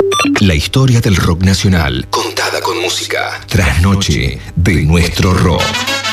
La historia del rock nacional, contada con música. Trasnoche de nuestro rock.